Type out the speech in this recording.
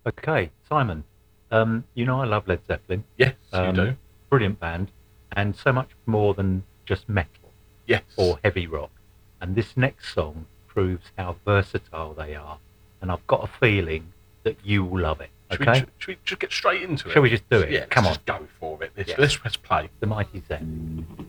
Okay, Simon. I love Led Zeppelin. Yes, you do. Brilliant band, and so much more than just metal Yes. or heavy rock. And this next song proves how versatile they are. And I've got a feeling that you will love it. Okay? Should we just get straight into Shall it? we just do it? Yeah, Come on. just go for it. Yeah. Let's press play. The Mighty Zen.